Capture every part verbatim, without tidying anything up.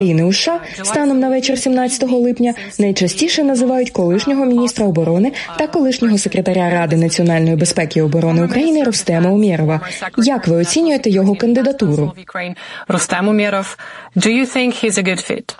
країни у США станом на вечір сімнадцятого липня найчастіше називають колишнього міністра оборони та колишнього секретаря Ради національної безпеки і оборони України Рустема Умєрова. Як ви оцінюєте його кандидатуру? Рустем Умєров, do you think he's a good fit?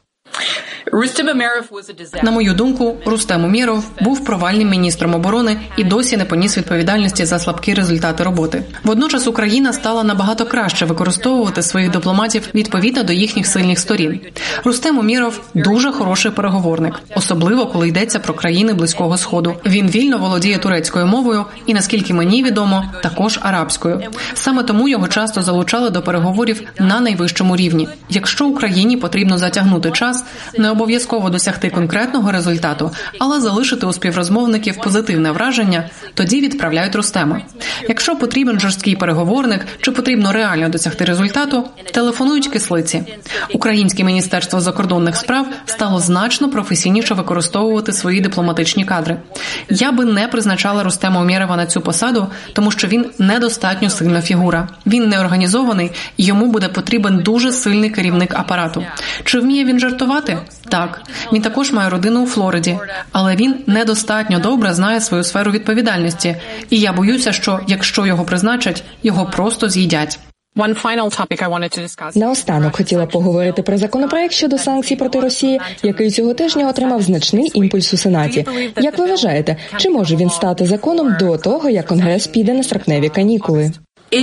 На мою думку, Рустем Умєров був провальним міністром оборони і досі не поніс відповідальності за слабкі результати роботи. Водночас Україна стала набагато краще використовувати своїх дипломатів відповідно до їхніх сильних сторін. Рустем Умєров дуже хороший переговорник, особливо коли йдеться про країни Близького Сходу. Він вільно володіє турецькою мовою і, наскільки мені відомо, також арабською. Саме тому його часто залучали до переговорів на найвищому рівні. Якщо Україні потрібно затягнути час, не обов'язково досягти конкретного результату, але залишити у співрозмовників позитивне враження, тоді відправляють Рустема. Якщо потрібен жорсткий переговорник чи потрібно реально досягти результату, телефонують кислиці. Українське Міністерство закордонних справ стало значно професійніше використовувати свої дипломатичні кадри. Я би не призначала Рустема Умєрова на цю посаду, тому що він недостатньо сильна фігура. Він неорганізований, і йому буде потрібен дуже сильний керівник апарату. Чи вміє він жартувати? Так. Він також має родину у Флориді, але він недостатньо добре знає свою сферу відповідальності. І я боюся, що якщо його призначать, його просто з'їдять. Наостанок хотіла поговорити про законопроект щодо санкцій проти Росії, який цього тижня отримав значний імпульс у Сенаті. Як ви вважаєте, чи може він стати законом до того, як Конгрес піде на серпневі канікули?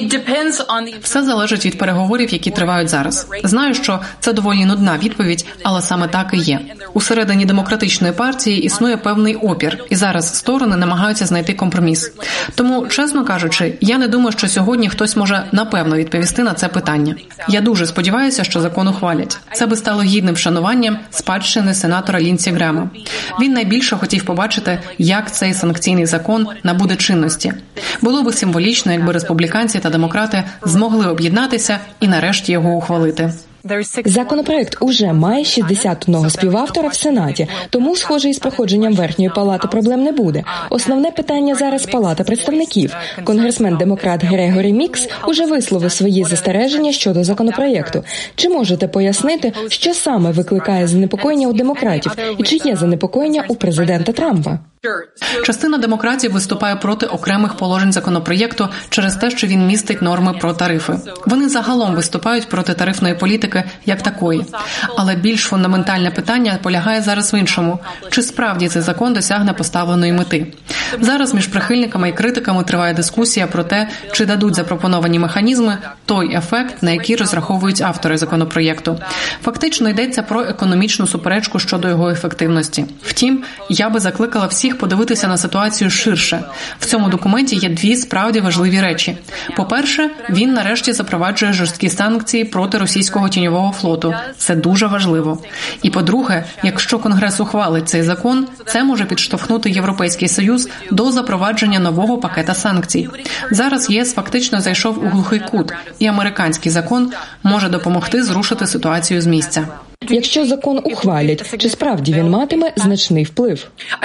Все залежить від переговорів, які тривають зараз. Знаю, що це доволі нудна відповідь, але саме так і є. Усередині демократичної партії існує певний опір, і зараз сторони намагаються знайти компроміс. Тому, чесно кажучи, я не думаю, що сьогодні хтось може напевно відповісти на це питання. Я дуже сподіваюся, що закон ухвалять. Це би стало гідним вшануванням спадщини сенатора Лінсі Грема. Він найбільше хотів побачити, як цей санкційний закон набуде чинності. Було би символічно, якби республіканці та демократи змогли об'єднатися і нарешті його ухвалити. Законопроект уже має шістдесят одного співавтора в Сенаті, тому, схоже, із проходженням верхньої палати проблем не буде. Основне питання зараз – Палата представників. Конгресмен-демократ Грегорі Мікс уже висловив свої застереження щодо законопроекту. Чи можете пояснити, що саме викликає занепокоєння у демократів і чи є занепокоєння у президента Трампа? Частина демократів виступає проти окремих положень законопроєкту через те, що він містить норми про тарифи. Вони загалом виступають проти тарифної політики як такої. Але більш фундаментальне питання полягає зараз в іншому. Чи справді цей закон досягне поставленої мети? Зараз між прихильниками і критиками триває дискусія про те, чи дадуть запропоновані механізми той ефект, на який розраховують автори законопроєкту. Фактично йдеться про економічну суперечку щодо його ефективності. Втім, я би закликала всіх подивитися на ситуацію ширше. В цьому документі є дві справді важливі речі. По-перше, він нарешті запроваджує жорсткі санкції проти російського тіньового флоту. Це дуже важливо. І по-друге, якщо Конгрес ухвалить цей закон, це може підштовхнути Європейський Союз до запровадження нового пакета санкцій. Зараз ЄС фактично зайшов у глухий кут, і американський закон може допомогти зрушити ситуацію з місця. Якщо закон ухвалять, чи справді він матиме значний вплив?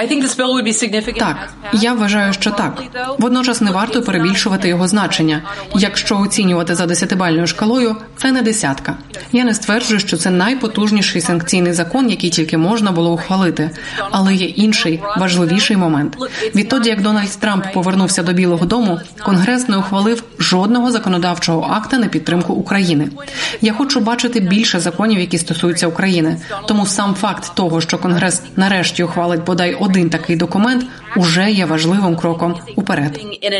Так, я вважаю, що так. Водночас не варто перебільшувати його значення. Якщо оцінювати за десятибальною шкалою, це не десятка. Я не стверджую, що це найпотужніший санкційний закон, який тільки можна було ухвалити. Але є інший, важливіший момент. Відтоді, як Дональд Трамп повернувся до Білого дому, Конгрес не ухвалив жодного законодавчого акта на підтримку України. Я хочу бачити більше законів, які стосуються України. Тому сам факт того, що Конгрес нарешті ухвалить бодай один такий документ, уже є важливим кроком уперед.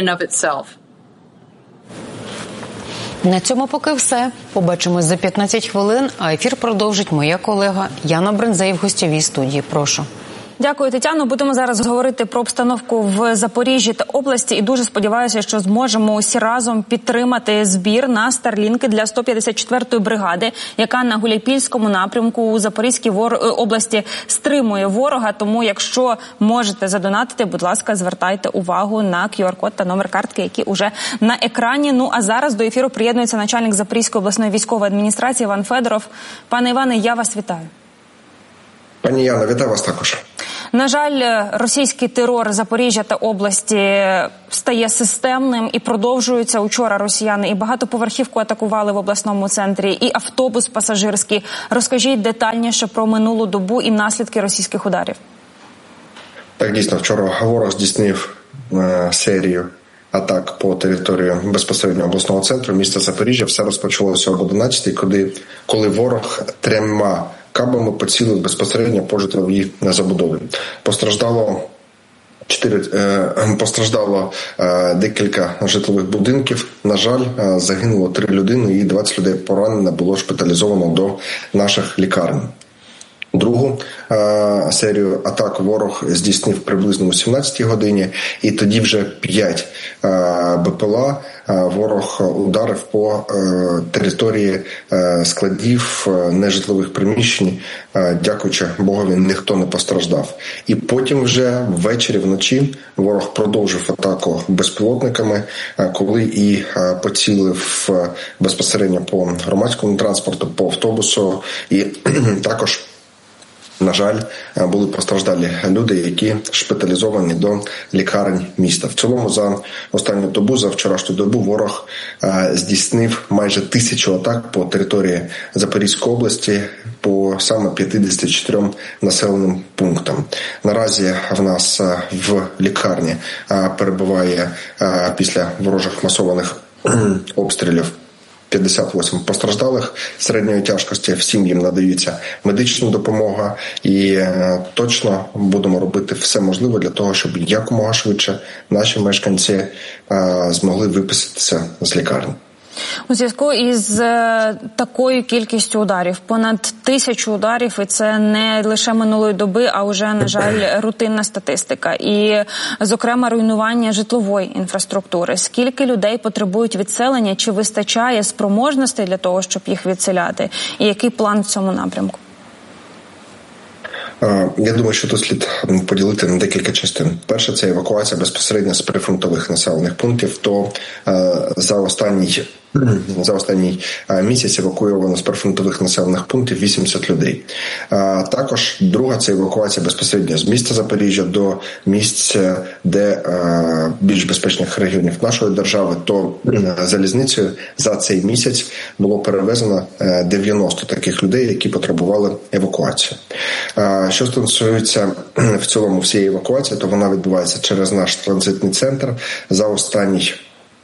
На цьому поки все. Побачимось за п'ятнадцять хвилин, а ефір продовжить моя колега Яна Бринзей в гостьовій студії. Прошу. Дякую, Тетяно. Будемо зараз говорити про обстановку в Запоріжжі та області і дуже сподіваюся, що зможемо усі разом підтримати збір на старлінки для сто п'ятдесят четвертої бригади, яка на Гуляйпільському напрямку у Запорізькій області стримує ворога. Тому, якщо можете задонатити, будь ласка, звертайте увагу на кю ар-код та номер картки, які уже на екрані. Ну, а зараз до ефіру приєднується начальник Запорізької обласної військової адміністрації Іван Федоров. Пане Іване, я вас вітаю. Пані Яна, вітаю вас також. На жаль, російський терор Запоріжжя та області стає системним і продовжується. Учора росіяни і багатоповерхівку атакували в обласному центрі, і автобус пасажирський. Розкажіть детальніше про минулу добу і наслідки російських ударів. Так, дійсно, вчора ворог здійснив е, серію атак по території безпосередньо обласного центру міста Запоріжжя. Все розпочалося об одинадцятій, коли, коли ворог трьома кабами поцілив безпосередньо по житловій забудові. Постраждало Чотири е, постраждало е, декілька житлових будинків. На жаль, е, загинуло три людини і двадцять людей поранено було шпиталізовано до наших лікарень. Другу е, серію атак ворог здійснив приблизно о сімнадцятій годині, і тоді вже п'ять е, БПЛА е, ворог ударив по е, території е, складів е, нежитлових приміщень. Е, дякуючи Богові, ніхто не постраждав. І потім вже ввечері, вночі ворог продовжив атаку безпілотниками, е, коли і е, поцілив е, безпосередньо по громадському транспорту, по автобусу, і також, на жаль, були постраждалі люди, які шпиталізовані до лікарень міста. В цілому за останню добу, за вчорашню добу, ворог здійснив майже тисячу атак по території Запорізької області по саме п'ятдесяти чотирьом населеним пунктам. Наразі в нас в лікарні перебуває після ворожих масованих обстрілів п'ятдесят вісім постраждалих середньої тяжкості, всім їм надається медична допомога, і е, точно будемо робити все можливе для того, щоб якомога швидше наші мешканці е, змогли виписатися з лікарні. У зв'язку із е, такою кількістю ударів, понад тисячу ударів, і це не лише минулої доби, а вже, на жаль, рутинна статистика. І, зокрема, руйнування житлової інфраструктури. Скільки людей потребують відселення, чи вистачає спроможностей для того, щоб їх відселяти? І який план в цьому напрямку? Я думаю, що тут слід поділити на декілька частин. Перше, це евакуація безпосередньо з прифронтових населених пунктів. То за останній за останній місяць евакуйовано з прифронтових населених пунктів вісімдесят людей. Також друга – це евакуація безпосередньо з міста Запоріжжя до місць, де більш безпечних регіонів нашої держави. То залізницею за цей місяць було перевезено дев'яносто таких людей, які потребували евакуації. Що стосується в цілому всієї евакуації, то вона відбувається через наш транзитний центр. За останній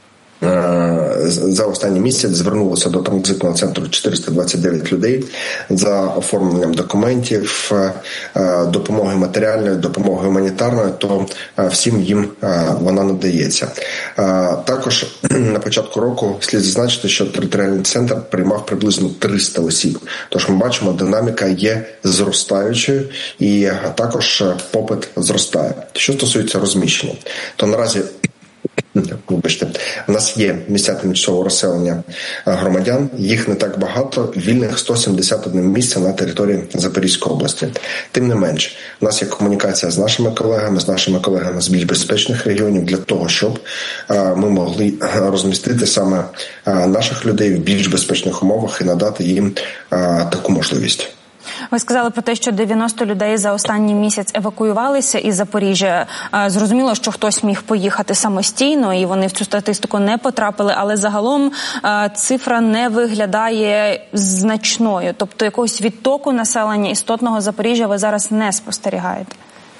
За останній місяць звернулося до транзитного центру чотириста двадцять дев'ять людей за оформленням документів, допомоги матеріальної, допомоги гуманітарної, то всім їм вона надається. Також на початку року слід зазначити, що територіальний центр приймав приблизно триста осіб. Тож ми бачимо, динаміка є зростаючою і також попит зростає. Що стосується розміщення, то наразі Вибачте, у нас є місця тимчасового розселення громадян, їх не так багато, вільних сто сімдесят одне місце на території Запорізької області. Тим не менш, у нас є комунікація з нашими колегами, з нашими колегами з більш безпечних регіонів для того, щоб ми могли розмістити саме наших людей в більш безпечних умовах і надати їм таку можливість. Ви сказали про те, що дев'яносто людей за останній місяць евакуювалися із Запоріжжя. Зрозуміло, що хтось міг поїхати самостійно, і вони в цю статистику не потрапили, але загалом цифра не виглядає значною. Тобто якогось відтоку населення істотного Запоріжжя ви зараз не спостерігаєте?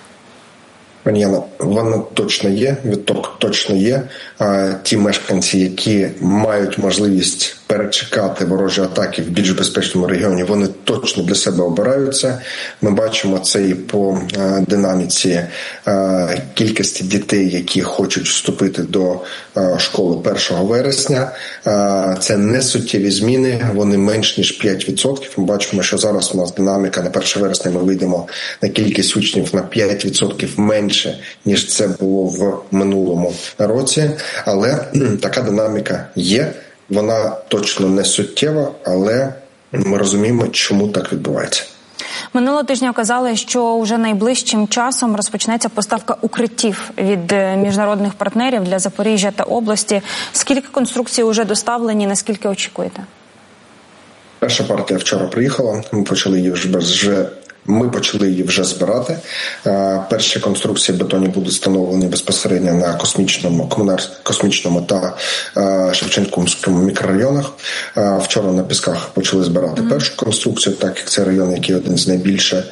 Пані Яна, вона точно є, відток точно є. Ті мешканці, які мають можливість перечекати ворожі атаки в більш безпечному регіоні, вони точно для себе обираються. Ми бачимо це і по динаміці кількості дітей, які хочуть вступити до школи першого вересня. Це не суттєві зміни, вони менш ніж п'ять відсотків. Ми бачимо, що зараз у нас динаміка на перше вересня, ми вийдемо на кількість учнів на п'ять відсотків менше, ніж це було в минулому році. Але така динаміка є. Вона точно не суттєва, але ми розуміємо, чому так відбувається. Минулого тижня казали, що вже найближчим часом розпочнеться поставка укриттів від міжнародних партнерів для Запоріжжя та області. Скільки конструкцій вже доставлені, наскільки очікуєте? Перша партія вчора приїхала, ми почали її вже Ми почали її вже збирати. Перші конструкції бетонні будуть встановлені безпосередньо на космічному, космічному та Шевченківському мікрорайонах. Вчора на Пісках почали збирати першу конструкцію, так як це район, який один з найбільше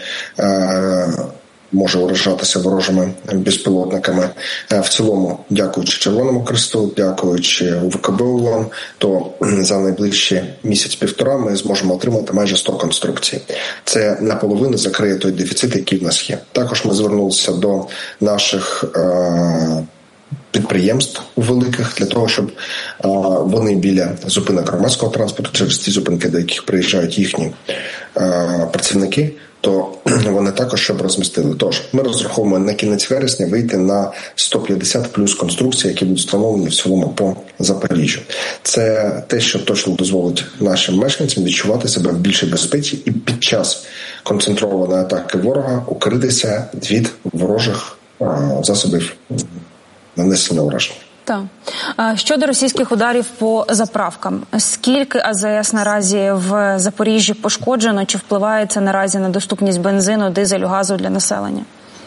може уражатися ворожими безпілотниками. В цілому, дякуючи Червоному Хресту, дякуючи У В К Б ООН, то за найближчі місяць-півтора ми зможемо отримати майже сто конструкцій. Це наполовину закриє той дефіцит, який в нас є. Також ми звернулися до наших е- підприємств великих для того, щоб а, вони біля зупинок громадського транспорту, через ті зупинки, до яких приїжджають їхні а, працівники, то вони також щоб розмістили. Тож, ми розраховуємо на кінець вересня вийти на сто п'ятдесят плюс конструкцій, які будуть встановлені в цілому по Запоріжжю. Це те, що точно дозволить нашим мешканцям відчувати себе в більшій безпеці і під час концентрованої атаки ворога укритися від ворожих а, засобів нанесення ураження. Так. Щодо російських ударів по заправкам, скільки А З С наразі в Запоріжжі пошкоджено, чи впливає це наразі на доступність бензину, дизелю, газу для населення?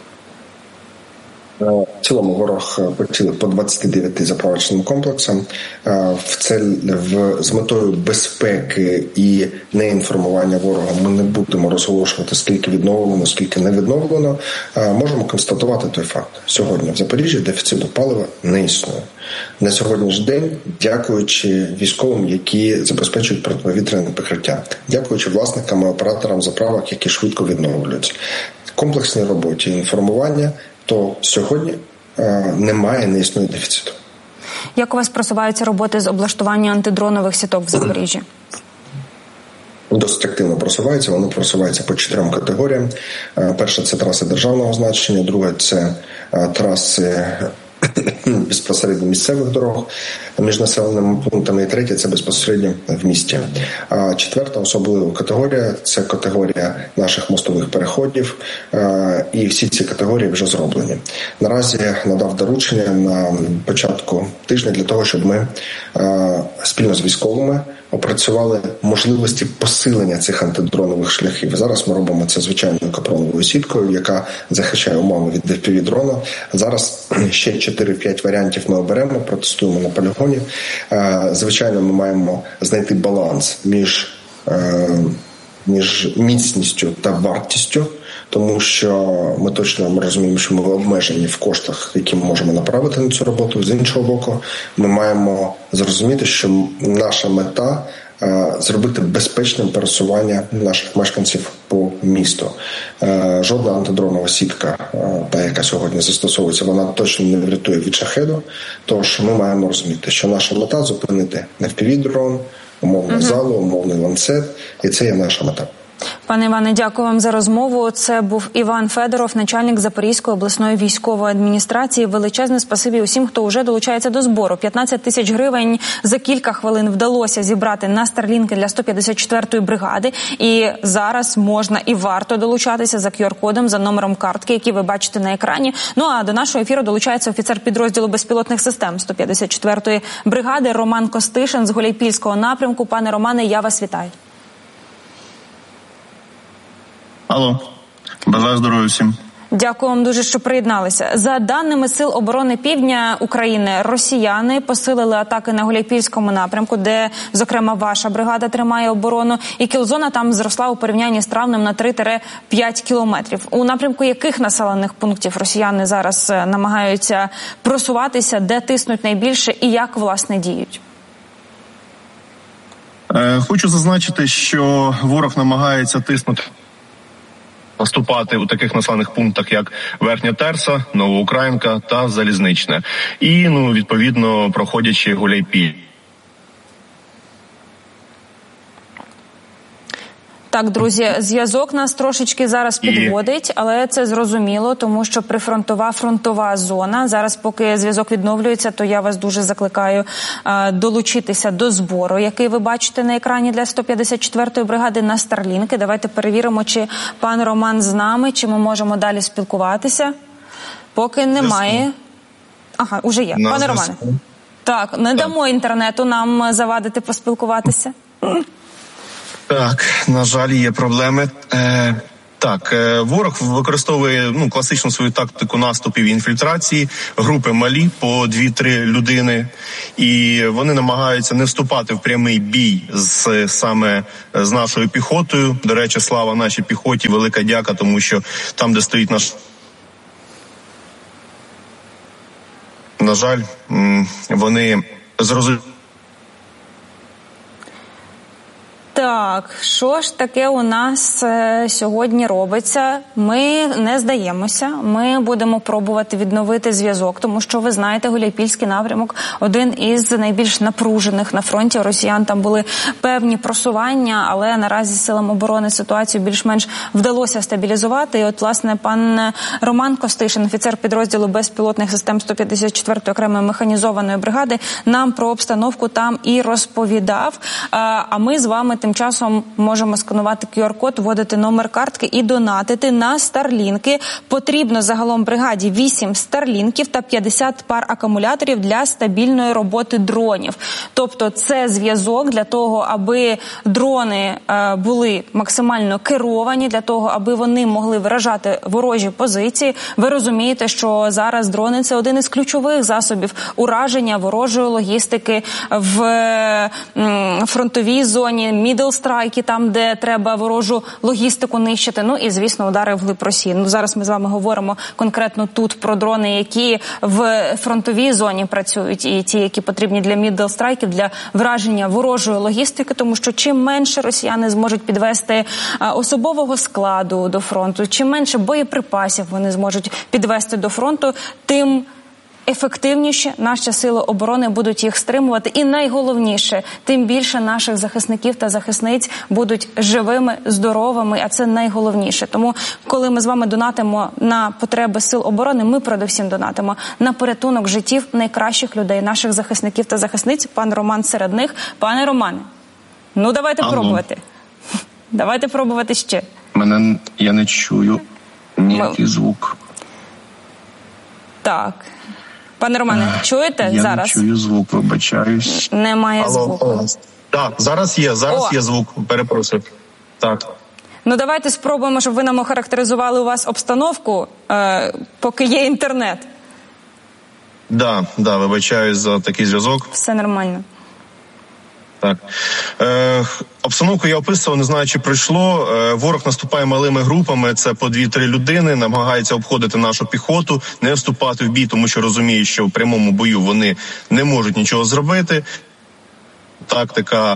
В цілому ворог поцілив по двадцяти дев'яти заправочним комплексам. В цель, в, з метою безпеки і неінформування ворога ми не будемо розголошувати, скільки відновлено, скільки не відновлено. Можемо констатувати той факт. Сьогодні в Запоріжжі дефіциту палива не існує. На сьогоднішній день, дякуючи військовим, які забезпечують протиповітряне покриття, дякуючи власникам і операторам заправок, які швидко відновлюються. Комплексній роботі інформування, то сьогодні е, немає, не існує дефіциту. Як у вас просуваються роботи з облаштування антидронових сіток в Запоріжжі? Досить активно просуваються. Вони просуваються по чотирьом категоріям. Е, перша – це траси державного значення, друга – це е, траси безпосередньо місцевих дорог між населеними пунктами, і третє – це безпосередньо в місті. А четверта особлива категорія – це категорія наших мостових переходів, і всі ці категорії вже зроблені. Наразі надав доручення на початку тижня для того, щоб ми спільно з військовими опрацювали можливості посилення цих антидронових шляхів. Зараз ми робимо це звичайною капроновою сіткою, яка захищає умови від еф пі ві-дрона. Зараз ще чотири-п'ять варіантів ми оберемо, протестуємо на полігоні. Звичайно, ми маємо знайти баланс між, між міцністю та вартістю, тому що ми точно розуміємо, що ми обмежені в коштах, які ми можемо направити на цю роботу. З іншого боку, ми маємо зрозуміти, що наша мета – зробити безпечним пересування наших мешканців по місту. Жодна антидронова сітка, та яка сьогодні застосовується, вона точно не врятує від шахеду, тож ми маємо розуміти, що наша мета – зупинити еф пі ві-дрон, умовну угу. залу, умовний ланцет, і це є наша мета. Пане Іване, дякую вам за розмову. Це був Іван Федоров, начальник Запорізької обласної військової адміністрації. Величезне спасибі усім, хто вже долучається до збору. п'ятнадцять тисяч гривень за кілька хвилин вдалося зібрати на старлінки для сто п'ятдесят четвертої бригади. І зараз можна і варто долучатися за кю ар-кодом, за номером картки, який ви бачите на екрані. Ну а до нашого ефіру долучається офіцер підрозділу безпілотних систем сто п'ятдесят четвертої бригади Роман Костишин з Гуляйпільського напрямку. Пане Романе, я вас вітаю. Алло, бажаю здоров'я всім. Дякую вам дуже, що приєдналися. За даними Сил оборони Півдня України, росіяни посилили атаки на Гуляйпільському напрямку, де, зокрема, ваша бригада тримає оборону, і кілзона там зросла у порівнянні з травнем на три-п'ять кілометрів. У напрямку яких населених пунктів росіяни зараз намагаються просуватися, де тиснуть найбільше і як, власне, діють? Е, хочу зазначити, що ворог намагається тиснути наступати у таких населених пунктах, як Верхня Терса, Новоукраїнка та Залізничне. І, ну, відповідно, проходячи Гуляйпіль. Так, друзі, зв'язок нас трошечки зараз підводить, але це зрозуміло, тому що прифронтова фронтова зона. Зараз, поки зв'язок відновлюється, то я вас дуже закликаю е, долучитися до збору, який ви бачите на екрані для сто п'ятдесят четвертої бригади на Старлінки. Давайте перевіримо, чи пан Роман з нами, чи ми можемо далі спілкуватися. Поки немає. Ага, уже є. Пане Романе. Так, не дамо інтернету нам завадити поспілкуватися. Так, на жаль, є проблеми. Е, Так, ворог використовує ну, класичну свою тактику наступів і інфільтрації, групи малі по дві-три людини, і вони намагаються не вступати в прямий бій з саме з нашою піхотою. До речі, слава нашій піхоті, велика дяка, тому що там, де стоїть наш... На жаль, вони зрозуміли. Так, що ж таке у нас е, сьогодні робиться? Ми не здаємося, ми будемо пробувати відновити зв'язок, тому що, ви знаєте, Гуляйпільський напрямок – один із найбільш напружених на фронті. У росіян там були певні просування, але наразі силам оборони ситуацію більш-менш вдалося стабілізувати. І от, власне, пан Роман Костишин, офіцер підрозділу безпілотних систем сто п'ятдесят четвертої окремої механізованої бригади, нам про обстановку там і розповідав. А ми з вами тим часом можемо сканувати ку ар код, вводити номер картки і донатити на старлінки. Потрібно загалом бригаді вісім старлінків та п'ятдесят пар акумуляторів для стабільної роботи дронів. Тобто це зв'язок для того, аби дрони е, були максимально керовані, для того, аби вони могли вражати ворожі позиції. Ви розумієте, що зараз дрони – це один із ключових засобів ураження ворожої логістики в м, фронтовій зоні, мідл страйки, там, де треба ворожу логістику нищити. Ну і, звісно, удари вглиб Росії. Ну, зараз ми з вами говоримо конкретно тут про дрони, які в фронтовій зоні працюють, і ті, які потрібні для мідл страйків, для враження ворожої логістики, тому що чим менше росіяни зможуть підвести особового складу до фронту, чим менше боєприпасів вони зможуть підвести до фронту, тим ефективніше наші сили оборони будуть їх стримувати. І найголовніше, тим більше наших захисників та захисниць будуть живими, здоровими, а це найголовніше. Тому, коли ми з вами донатимо на потреби сил оборони, ми передусім донатимо на порятунок життів найкращих людей, наших захисників та захисниць. Пан Роман серед них. Пане Романе, ну давайте Алло. пробувати. Давайте пробувати ще. Мене, я не чую ніякий ми... звук. Так. Пане Романе, чуєте я зараз? Я не чую звук, вибачаюсь. Немає Алло, звуку. Алло. Так, зараз є, зараз О. є звук, перепрошую. Так. Ну давайте спробуємо, щоб ви нам охарактеризували у вас обстановку, е, поки є інтернет. Да, да, вибачаюсь за такий зв'язок. Все нормально. Так. Е, обстановку я описував, не знаю, чи пройшло. Е, ворог наступає малими групами, це по дві-три людини, намагається обходити нашу піхоту, не вступати в бій, тому що розуміє, що в прямому бою вони не можуть нічого зробити. Тактика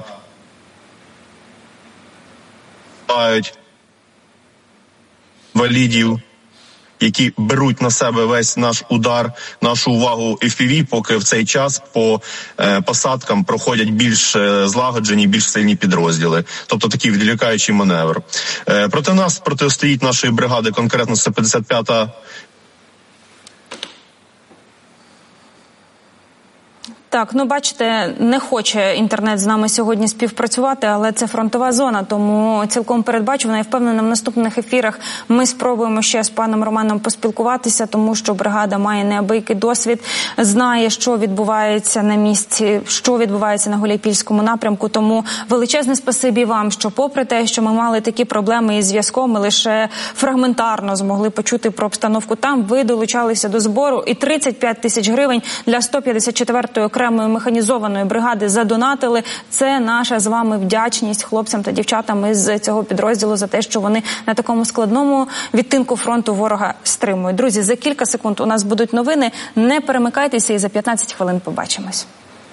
валідів, які беруть на себе весь наш удар, нашу увагу еф пі ві, поки в цей час по е, посадкам проходять більш е, злагоджені, більш сильні підрозділи. Тобто такий відволікаючий маневр. Е, проти нас протистоїть нашої бригади, конкретно сто п'ятдесят п'ята. Так, ну бачите, не хоче інтернет з нами сьогодні співпрацювати, але це фронтова зона, тому цілком передбачувано і впевнена, в наступних ефірах ми спробуємо ще з паном Романом поспілкуватися, тому що бригада має неабиякий досвід, знає, що відбувається на місці, що відбувається на Гуляйпільському напрямку, тому величезне спасибі вам, що попри те, що ми мали такі проблеми із зв'язком, ми лише фрагментарно змогли почути про обстановку там, ви долучалися до збору і тридцять п'ять тисяч гривень для сто п'ятдесят четвертої окремої механізованої бригади задонатили. Це наша з вами вдячність хлопцям та дівчатам із цього підрозділу за те, що вони на такому складному відтинку фронту ворога стримують. Друзі, за кілька секунд у нас будуть новини. Не перемикайтеся і за п'ятнадцять хвилин побачимось.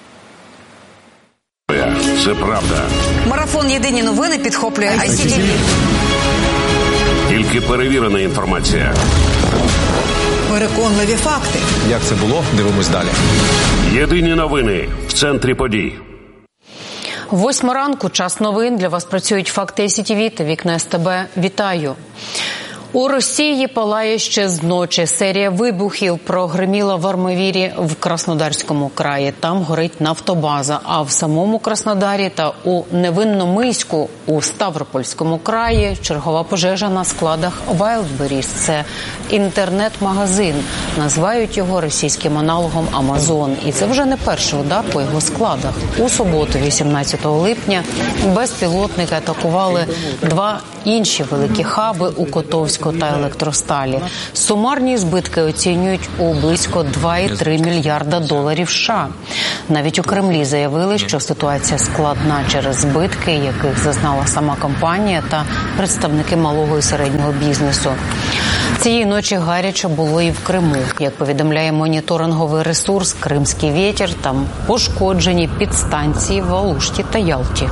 Це правда. Марафон «Єдині новини» підхоплює ай сі ті ві. Тільки перевірена інформація. Переконливі факти. Як це було? Дивимось далі. Єдині новини в центрі подій. Восьма ранку, час новин. Для вас працюють факти ай сі ті ві та вікна ес те бе. Вітаю. У Росії палає ще з ночі. Серія вибухів прогриміла в Армавірі в Краснодарському краї. Там горить нафтобаза. А в самому Краснодарі та у Невинномиську у Ставропольському краї чергова пожежа на складах Wildberries. Це інтернет-магазин. Називають його російським аналогом Amazon. І це вже не перший удар по його складах. У суботу, вісімнадцятого липня, безпілотники атакували два інші великі хаби у Котовську та Електросталі. Сумарні збитки оцінюють у близько два і три мільярда доларів США. Навіть у Кремлі заявили, що ситуація складна через збитки, яких зазнала сама компанія та представники малого і середнього бізнесу. Цієї ночі гаряче було і в Криму. Як повідомляє моніторинговий ресурс «Кримський вітер», там пошкоджені підстанції в Алушті та Ялті.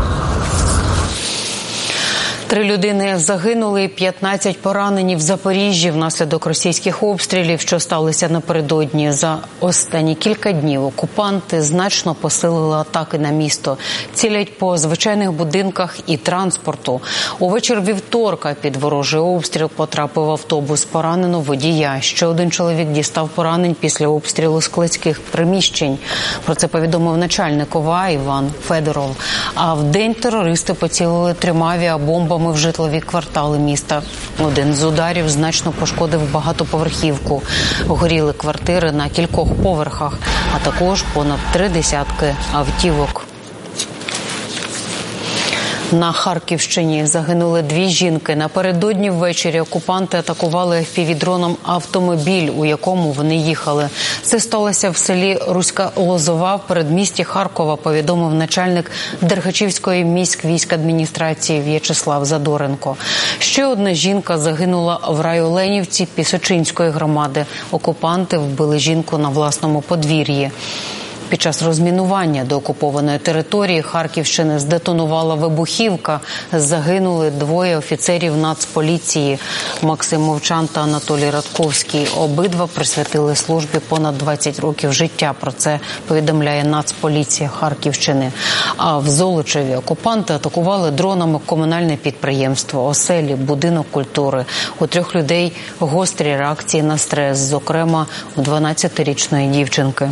Три людини загинули, п'ятнадцять поранені в Запоріжжі внаслідок російських обстрілів, що сталися напередодні. За останні кілька днів окупанти значно посилили атаки на місто. Цілять по звичайних будинках і транспорту. Увечір вівторка під ворожий обстріл потрапив автобус. Поранено водія. Ще один чоловік дістав поранень після обстрілу складських приміщень. Про це повідомив начальник ОВА Іван Федоров. А вдень терористи поцілили трьома авіабомбами в житлові квартали міста. Один з ударів значно пошкодив багатоповерхівку. Горіли квартири на кількох поверхах, а також понад три десятки автівок. На Харківщині загинули дві жінки. Напередодні ввечері окупанти атакували еф пі ві-дроном автомобіль, у якому вони їхали. Це сталося в селі Руська Лозова в передмісті Харкова, повідомив начальник Дергачівської міськвійськадміністрації В'ячеслав Задоренко. Ще одна жінка загинула в Райоленівці Пісочинської громади. Окупанти вбили жінку на власному подвір'ї. Під час розмінування до окупованої території Харківщини здетонувала вибухівка. Загинули двоє офіцерів Нацполіції – Максим Мовчан та Анатолій Радковський. Обидва присвятили службі понад двадцять років життя. Про це повідомляє Нацполіція Харківщини. А в Золочеві окупанти атакували дронами комунальне підприємство, оселі, будинок культури. У трьох людей гострі реакції на стрес, зокрема у дванадцятирічної дівчинки.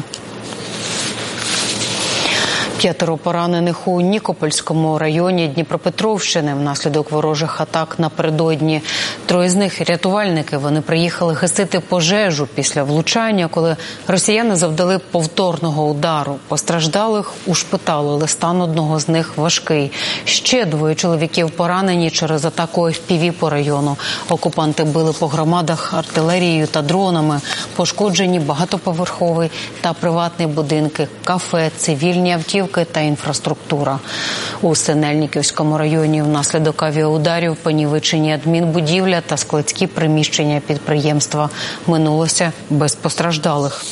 П'ятеро поранених у Нікопольському районі Дніпропетровщини внаслідок ворожих атак напередодні. Троє з них – рятувальники. Вони приїхали гасити пожежу після влучання, коли росіяни завдали повторного удару. Постраждалих ушпиталили, стан одного з них важкий. Ще двоє чоловіків поранені через атаку еф пі ві по району. Окупанти били по громадах артилерією та дронами. Пошкоджені багатоповерховий та приватні будинки, кафе, цивільні автівки та інфраструктура. У Синельниківському районі внаслідок авіаударів понівечені адмінбудівля та складські приміщення підприємства. Минулося без постраждалих.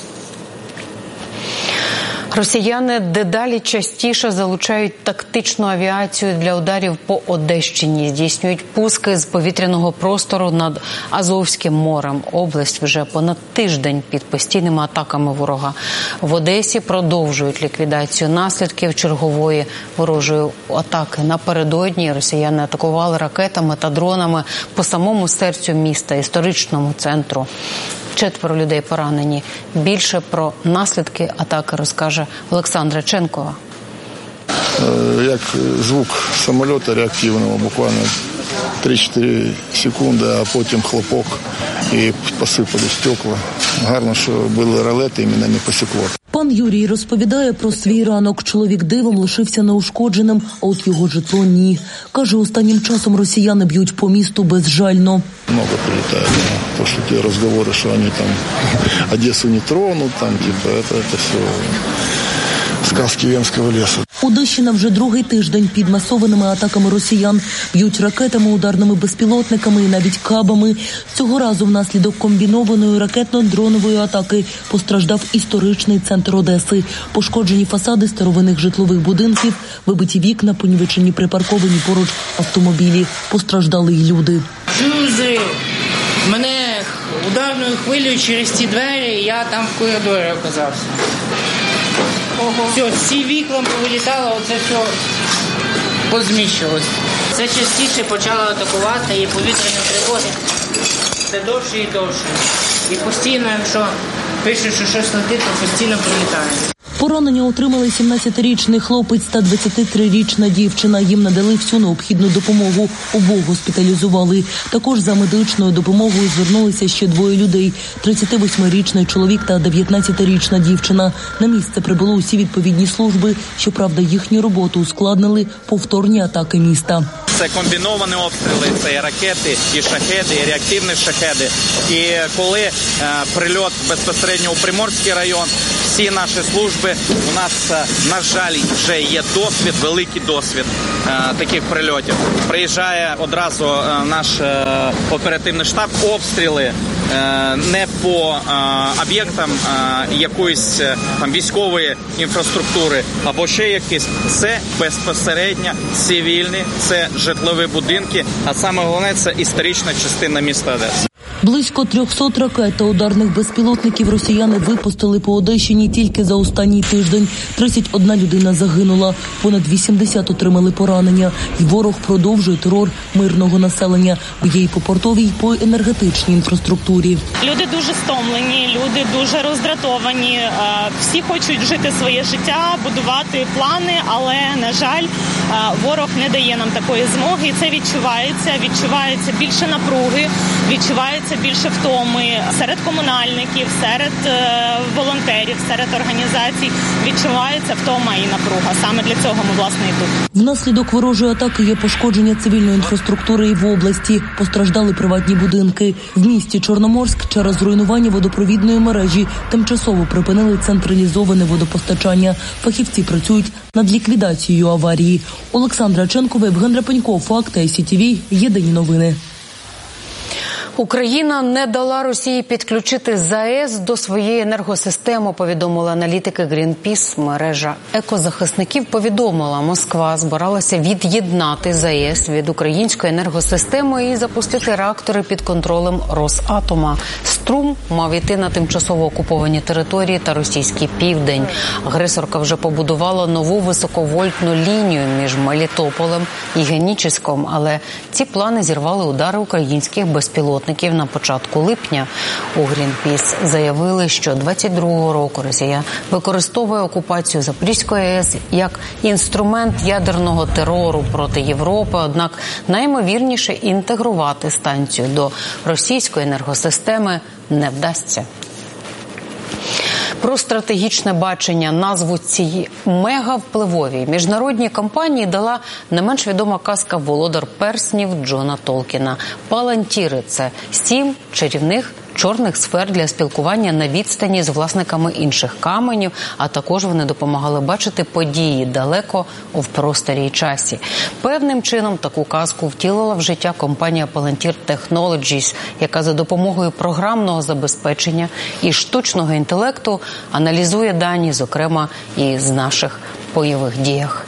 Росіяни дедалі частіше залучають тактичну авіацію для ударів по Одещині. Здійснюють пуски з повітряного простору над Азовським морем. Область вже понад тиждень під постійними атаками ворога. В Одесі продовжують ліквідацію наслідків чергової ворожої атаки. Напередодні росіяни атакували ракетами та дронами по самому серцю міста, історичному центру. Четверо людей поранені. Більше про наслідки атаки розкаже Олександра Ченкова. Як звук самоліта реактивного, буквально три-чотири секунди, а потім хлопок і посипали стекла. Гарно, що били ролети і мене не посікло. Пан Юрій розповідає про свій ранок. Чоловік дивом лишився неушкодженим, а от його житло – ні. Каже, останнім часом росіяни б'ють по місту безжально. Много прилетает. То, что те разговоры, что они там Одессу не тронут, там, типа, это, это все сказки Венського лісу. Одещина вже другий тиждень під масованими атаками росіян. Б'ють ракетами, ударними безпілотниками і навіть кабами. Цього разу внаслідок комбінованої ракетно-дронової атаки постраждав історичний центр Одеси. Пошкоджені фасади старовинних житлових будинків, вибиті вікна, понівечені припарковані поруч автомобілі. Постраждали й люди. Чузи! Мене ударною хвилею через ці двері, і я там в коридорі оказався. Ого. Все, всі вікна повилітало, оце все позміщилось. Все частіше почало атакувати і повітряні тривоги. Все довше і довше. І постійно, якщо пишуть, що щось летить, то постійно прилітає. Поранення отримали сімнадцятирічний хлопець та двадцятитрирічна дівчина. Їм надали всю необхідну допомогу. Обох госпіталізували. Також за медичною допомогою звернулися ще двоє людей – тридцятивосьмирічний чоловік та дев'ятнадцятирічна дівчина. На місце прибули усі відповідні служби. Щоправда, їхню роботу ускладнили повторні атаки міста. Це комбіновані обстріли, це і ракети, і шахеди, і реактивні шахеди. І коли е, прильот безпосередньо у Приморський район, всі наші служби, у нас, е, на жаль, вже є досвід, великий досвід е, таких прильотів. Приїжджає одразу е, наш е, оперативний штаб, обстріли е, не по е, об'єктам е, якоїсь е, там військової інфраструктури або ще якісь. Це безпосередньо цивільні, це житлові будинки, а саме головне – це історична частина міста Одеси. Близько трьохсот ракет та ударних безпілотників росіяни випустили по Одещині тільки за останній тиждень. тридцять одна людина загинула, понад вісімдесят отримали поранення. І ворог продовжує терор мирного населення, б'є й по портовій, й по енергетичній інфраструктурі. Люди дуже стомлені, люди дуже роздратовані. Всі хочуть жити своє життя, будувати плани, але, на жаль, ворог не дає нам такої змоги. І це відчувається. Відчувається більше напруги, відчувається більше втоми серед комунальників, серед е, волонтерів, серед організацій. Відчувається втома і напруга. Саме для цього ми, власне, і тут. Внаслідок ворожої атаки є пошкодження цивільної інфраструктури і в області. Постраждали приватні будинки. В місті Чорноморськ через руйнування водопровідної мережі тимчасово припинили централізоване водопостачання. Фахівці працюють над ліквідацією аварії. Олександра Ченкова, Євген Рапенько, Факти, ай сі ті ві, єдині новини. Україна не дала Росії підключити ЗАЕС до своєї енергосистеми, повідомили аналітики Greenpeace. Мережа екозахисників повідомила, Москва збиралася від'єднати ЗАЕС від української енергосистеми і запустити реактори під контролем Росатома. Струм мав йти на тимчасово окуповані території та російський південь. Агресорка вже побудувала нову високовольтну лінію між Мелітополем і Генічеськом, але ці плани зірвали удари українських безпілотників на початку липня. У Greenpeace заявили, що двадцять другого року Росія використовує окупацію Запорізької АЕС як інструмент ядерного терору проти Європи, однак найімовірніше інтегрувати станцію до російської енергосистеми не вдасться. Про стратегічне бачення, назву цієї мегавпливовій міжнародній кампанії дала не менш відома казка «Володар перснів» Джона Толкіна. Палантіри – це сім чарівних чорних сфер для спілкування на відстані з власниками інших каменів, а також вони допомагали бачити події далеко в просторі і часі. Певним чином таку казку втілила в життя компанія Palantir Technologies, яка за допомогою програмного забезпечення і штучного інтелекту аналізує дані, зокрема і з наших бойових діях.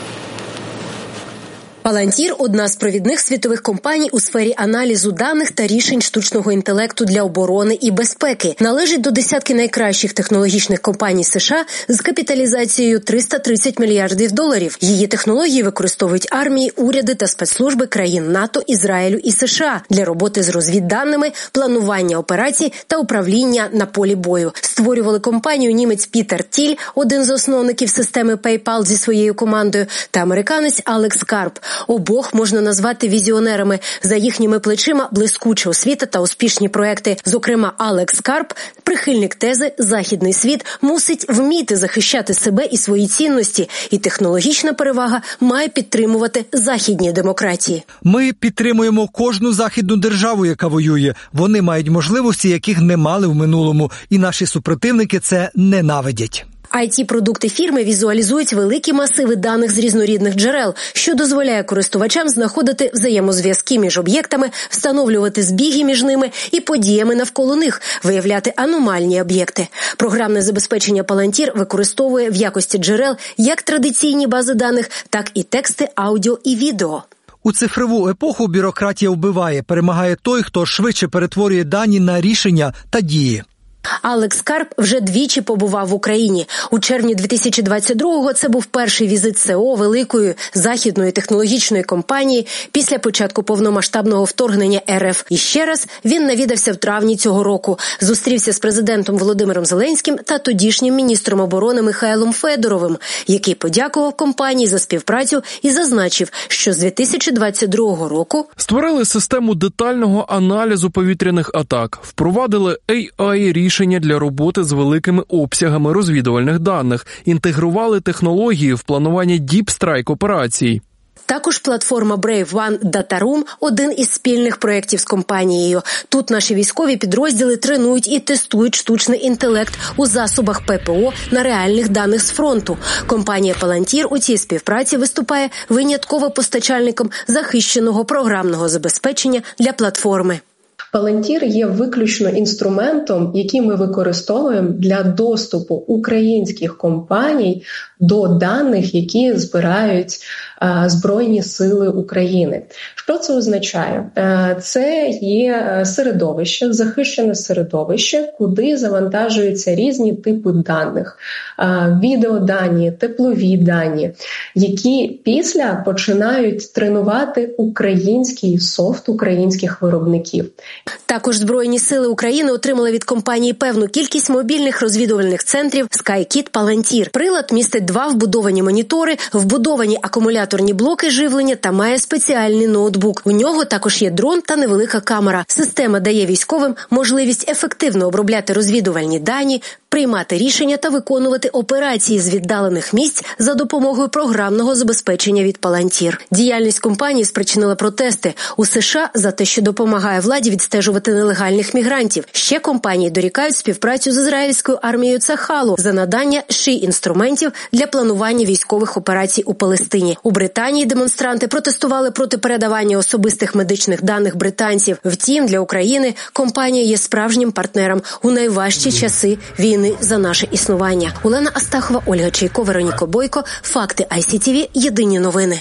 Palantir – одна з провідних світових компаній у сфері аналізу даних та рішень штучного інтелекту для оборони і безпеки. Належить до десятки найкращих технологічних компаній США з капіталізацією триста тридцять мільярдів доларів. Її технології використовують армії, уряди та спецслужби країн НАТО, Ізраїлю і США для роботи з розвідданими, планування операцій та управління на полі бою. Створювали компанію німець Пітер Тіль, один з основників системи PayPal зі своєю командою, та американець Алекс Карп. Обох можна назвати візіонерами. За їхніми плечима блискуча освіта та успішні проекти. Зокрема, Алекс Карп – прихильник тези «Західний світ мусить вміти захищати себе і свої цінності, і технологічна перевага має підтримувати західні демократії». Ми підтримуємо кожну західну державу, яка воює. Вони мають можливості, яких не мали в минулому, і наші супротивники це ненавидять. ай ті-продукти фірми візуалізують великі масиви даних з різнорідних джерел, що дозволяє користувачам знаходити взаємозв'язки між об'єктами, встановлювати збіги між ними і подіями навколо них, виявляти аномальні об'єкти. Програмне забезпечення Palantir використовує в якості джерел як традиційні бази даних, так і тексти, аудіо і відео. У цифрову епоху бюрократія вбиває, перемагає той, хто швидше перетворює дані на рішення та дії. Алекс Карп вже двічі побував в Україні. У червні дві тисячі двадцять другого це був перший візит СЕО великої західної технологічної компанії після початку повномасштабного вторгнення РФ. І ще раз він навідався в травні цього року. Зустрівся з президентом Володимиром Зеленським та тодішнім міністром оборони Михайлом Федоровим, який подякував компанії за співпрацю і зазначив, що з дві тисячі двадцять другого року створили систему детального аналізу повітряних атак, впровадили ей ай-рішення для роботи з великими обсягами розвідувальних даних, інтегрували технології в планування Deep Strike операцій. Також платформа Brave One Data Room – один із спільних проєктів з компанією. Тут наші військові підрозділи тренують і тестують штучний інтелект у засобах ППО на реальних даних з фронту. Компанія Palantir у цій співпраці виступає винятково постачальником захищеного програмного забезпечення для платформи. Palantir є виключно інструментом, який ми використовуємо для доступу українських компаній до даних, які збирають а, Збройні сили України. Що це означає? А, це є середовище, захищене середовище, куди завантажуються різні типи даних. А, відеодані, теплові дані, які після починають тренувати український софт українських виробників. Також Збройні сили України отримали від компанії певну кількість мобільних розвідувальних центрів SkyKit Palantir. Прилад містить два вбудовані монітори, вбудовані акумуляторні блоки живлення та має спеціальний ноутбук. У нього також є дрон та невелика камера. Система дає військовим можливість ефективно обробляти розвідувальні дані, приймати рішення та виконувати операції з віддалених місць за допомогою програмного забезпечення від Palantir. Діяльність компанії спричинила протести у США за те, що допомагає владі відстежувати нелегальних мігрантів. Ще компанії дорікають співпрацю з ізраїльською армією Цахалу за надання ші-інструментів для планування військових операцій у Палестині. У Британії демонстранти протестували проти передавання особистих медичних даних британців. Втім, для України компанія є справжнім партнером у найважчі часи війни за наше існування. Олена Астахова, Ольга Чайко, Вероніка Бойко. Факти ай сі ті ві. Єдині новини.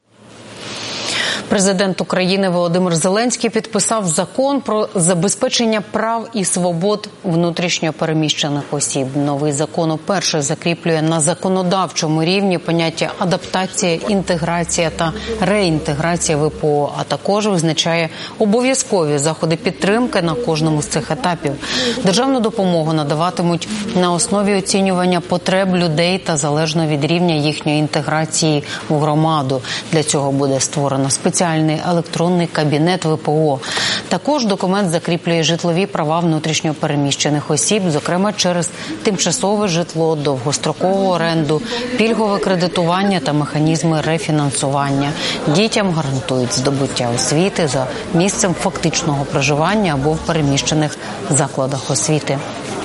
Президент України Володимир Зеленський підписав закон про забезпечення прав і свобод внутрішньо переміщених осіб. Новий закон уперше закріплює на законодавчому рівні поняття адаптація, інтеграція та реінтеграція ве пе о, а також визначає обов'язкові заходи підтримки на кожному з цих етапів. Державну допомогу надаватимуть на основі оцінювання потреб людей та залежно від рівня їхньої інтеграції в громаду. Для цього буде створено спеціальність спеціальний електронний кабінет ве пе о. Також документ закріплює житлові права внутрішньо переміщених осіб, зокрема через тимчасове житло, довгострокову оренду, пільгове кредитування та механізми рефінансування. Дітям гарантують здобуття освіти за місцем фактичного проживання або в переміщених закладах освіти.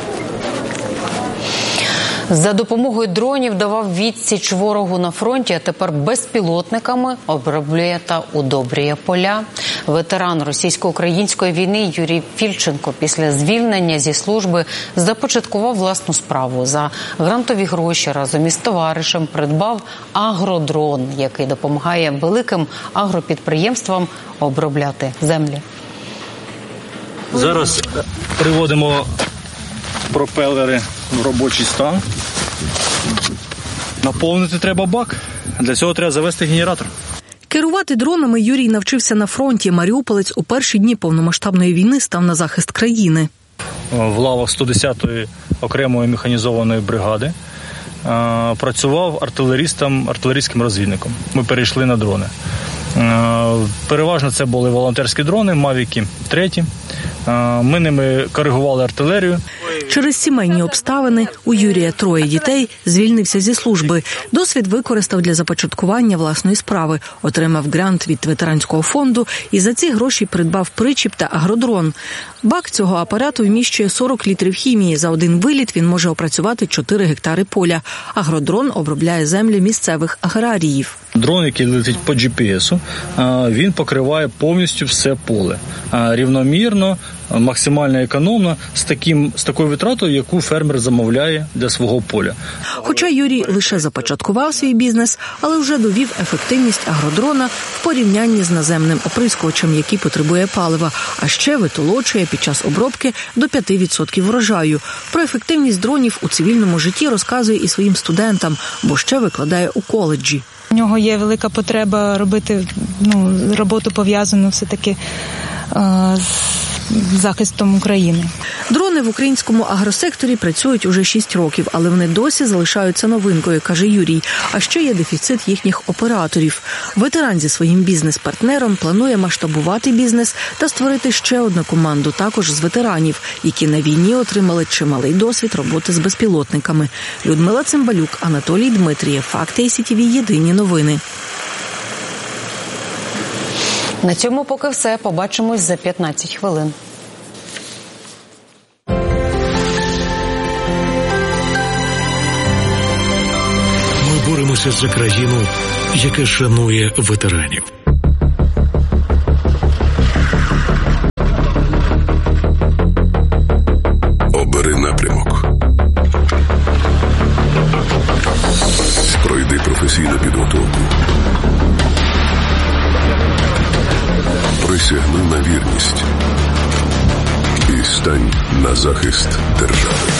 За допомогою дронів давав відсіч ворогу на фронті, а тепер безпілотниками оброблює та удобрює поля. Ветеран російсько-української війни Юрій Фільченко після звільнення зі служби започаткував власну справу. За грантові гроші разом із товаришем придбав агродрон, який допомагає великим агропідприємствам обробляти землі. Зараз приводимо пропелери в робочий стан. Наповнити треба бак. Для цього треба завести генератор. Керувати дронами Юрій навчився на фронті. Маріуполець у перші дні повномасштабної війни став на захист країни. В лавах сто десятої окремої механізованої бригади працював артилерістом, артилерійським розвідником. Ми перейшли на дрони. Переважно це були волонтерські дрони, мавіки треті. Ми ними коригували артилерію. Через сімейні обставини у Юрія троє дітей, звільнився зі служби. Досвід використав для започаткування власної справи. Отримав грант від ветеранського фонду і за ці гроші придбав причіп та агродрон. Бак цього апарату вміщує сорок літрів хімії. За один виліт він може опрацювати чотири гектари поля. Агродрон обробляє землі місцевих аграріїв. Дрон, який летить по джі пі есу, він покриває повністю все поле. Рівномірно, максимально економно, з таким з такою витратою, яку фермер замовляє для свого поля. Хоча Юрій лише започаткував свій бізнес, але вже довів ефективність агродрона в порівнянні з наземним оприскувачем, який потребує палива, а ще витолочує під час обробки до п'ять відсотків врожаю. Про ефективність дронів у цивільному житті розказує і своїм студентам, бо ще викладає у коледжі. У нього є велика потреба робити ну, роботу пов'язану все-таки е- з захистом України. Дрони в українському агросекторі працюють уже шість років, але вони досі залишаються новинкою, каже Юрій. А ще є дефіцит їхніх операторів. Ветеран зі своїм бізнес-партнером планує масштабувати бізнес та створити ще одну команду, також з ветеранів, які на війні отримали чималий досвід роботи з безпілотниками. Людмила Цимбалюк, Анатолій Дмитрієв, Факти ай сі ті ві, єдині новини. На цьому поки все. Побачимось за п'ятнадцять хвилин. Ми боремося за країну, яка шанує ветеранів. Обери напрямок. Пройди професійну підготовку. Присягни на вірність і стань на захист держави.